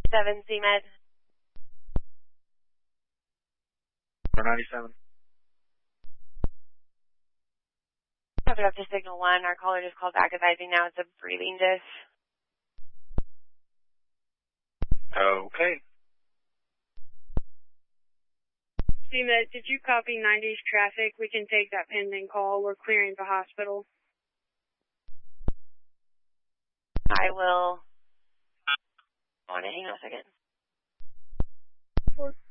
7 CMed. 497. Copy up to Signal 1. Our caller just called back advising now it's a breathing diff. Okay. CMed, did you copy 90s traffic? We can take that pending call. We're clearing the hospital. I will. Hang on a second.